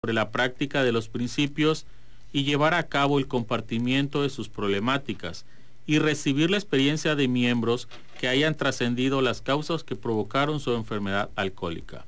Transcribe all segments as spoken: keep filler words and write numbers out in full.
sobre la práctica de los principios y llevar a cabo el compartimiento de sus problemáticas y recibir la experiencia de miembros que hayan trascendido las causas que provocaron su enfermedad alcohólica.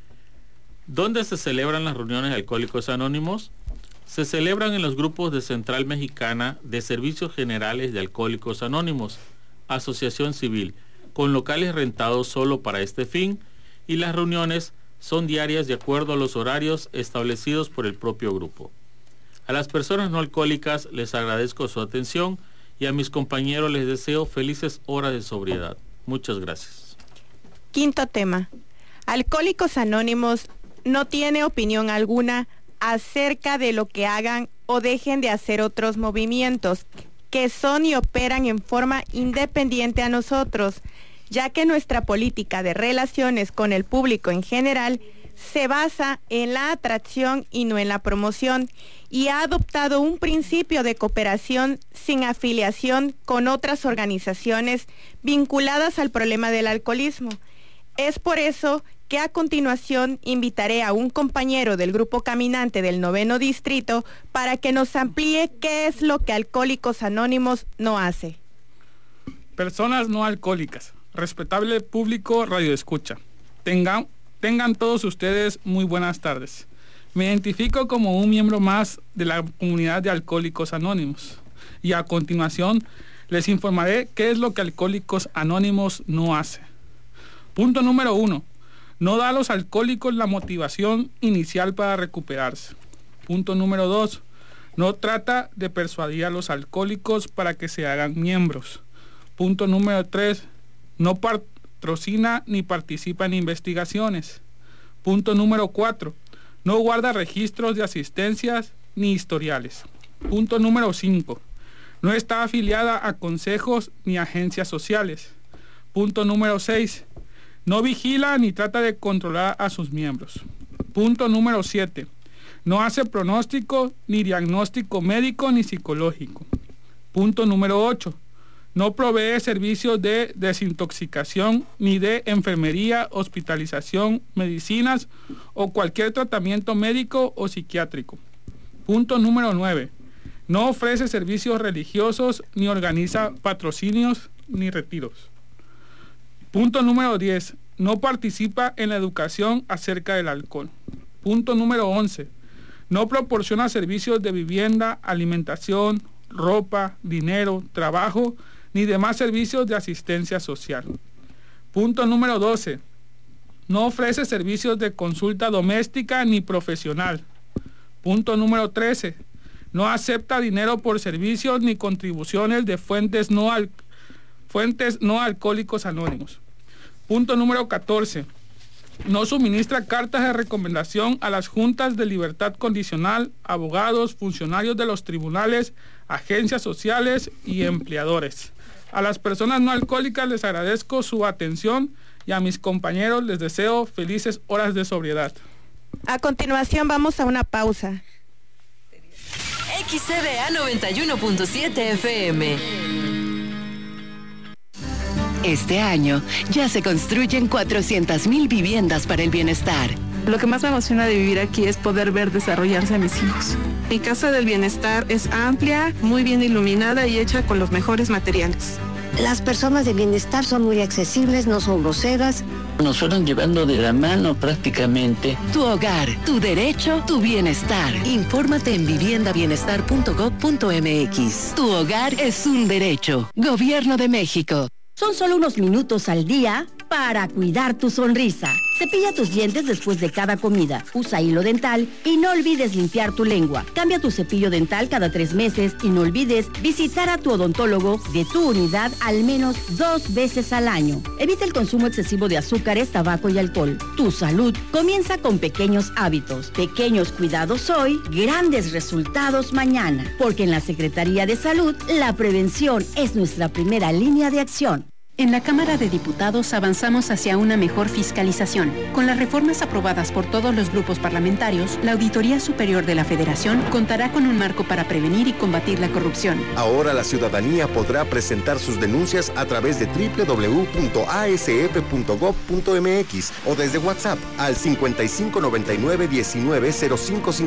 ¿Dónde se celebran las reuniones de Alcohólicos Anónimos? Se celebran en los grupos de Central Mexicana de Servicios Generales de Alcohólicos Anónimos, Asociación Civil, con locales rentados solo para este fin, y las reuniones son diarias de acuerdo a los horarios establecidos por el propio grupo. A las personas no alcohólicas les agradezco su atención y a mis compañeros les deseo felices horas de sobriedad. Muchas gracias. Quinto tema. Alcohólicos Anónimos no tiene opinión alguna acerca de lo que hagan o dejen de hacer otros movimientos que son y operan en forma independiente a nosotros, ya que nuestra política de relaciones con el público en general se basa en la atracción y no en la promoción, y ha adoptado un principio de cooperación sin afiliación con otras organizaciones vinculadas al problema del alcoholismo. Es por eso que a continuación invitaré a un compañero del Grupo Caminante del Noveno Distrito para que nos amplíe qué es lo que Alcohólicos Anónimos no hace. Personas no alcohólicas, respetable público radioescucha, tengan, tengan todos ustedes muy buenas tardes. Me identifico como un miembro más de la comunidad de Alcohólicos Anónimos y a continuación les informaré qué es lo que Alcohólicos Anónimos no hace. Punto número uno. No da a los alcohólicos la motivación inicial para recuperarse. Punto número dos. No trata de persuadir a los alcohólicos para que se hagan miembros. Punto número tres. No patrocina ni participa en investigaciones. Punto número cuatro. No guarda registros de asistencias ni historiales. Punto número cinco. No está afiliada a consejos ni agencias sociales. Punto número seis. No vigila ni trata de controlar a sus miembros. Punto número siete. No hace pronóstico ni diagnóstico médico ni psicológico. Punto número ocho. No provee servicios de desintoxicación ni de enfermería, hospitalización, medicinas o cualquier tratamiento médico o psiquiátrico. Punto número nueve. No ofrece servicios religiosos ni organiza patrocinios ni retiros. Punto número diez. No participa en la educación acerca del alcohol. Punto número once. No proporciona servicios de vivienda, alimentación, ropa, dinero, trabajo, ni demás servicios de asistencia social. Punto número doce. No ofrece servicios de consulta doméstica ni profesional. Punto número trece. No acepta dinero por servicios ni contribuciones de fuentes no al Fuentes no alcohólicos anónimos. Punto número catorce. No suministra cartas de recomendación a las juntas de libertad condicional, abogados, funcionarios de los tribunales, agencias sociales y empleadores. A las personas no alcohólicas les agradezco su atención y a mis compañeros les deseo felices horas de sobriedad. A continuación vamos a una pausa. X C D A noventa y uno punto siete F M. Este año ya se construyen cuatrocientas mil viviendas para el bienestar. Lo que más me emociona de vivir aquí es poder ver desarrollarse a mis hijos. Mi casa del bienestar es amplia, muy bien iluminada y hecha con los mejores materiales. Las personas de bienestar son muy accesibles, no son groseras. Nos fueron llevando de la mano prácticamente. Tu hogar, tu derecho, tu bienestar. Infórmate en vivienda bienestar punto gob punto m x. Tu hogar es un derecho. Gobierno de México. Son solo unos minutos al día para cuidar tu sonrisa. Cepilla tus dientes después de cada comida. Usa hilo dental y no olvides limpiar tu lengua. Cambia tu cepillo dental cada tres meses y no olvides visitar a tu odontólogo de tu unidad al menos dos veces al año. Evita el consumo excesivo de azúcares, tabaco y alcohol. Tu salud comienza con pequeños hábitos. Pequeños cuidados hoy, grandes resultados mañana. Porque en la Secretaría de Salud, la prevención es nuestra primera línea de acción. En la Cámara de Diputados avanzamos hacia una mejor fiscalización. Con las reformas aprobadas por todos los grupos parlamentarios, la Auditoría Superior de la Federación contará con un marco para prevenir y combatir la corrupción. Ahora la ciudadanía podrá presentar sus denuncias a través de doble u doble u doble u punto a s f punto gob punto m x o desde WhatsApp al cincuenta y cinco noventa y nueve diecinueve cero cinco cincuenta.